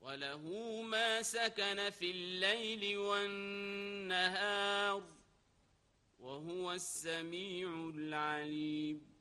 وله ما سكن في الليل والنهار وهو السميع العليم.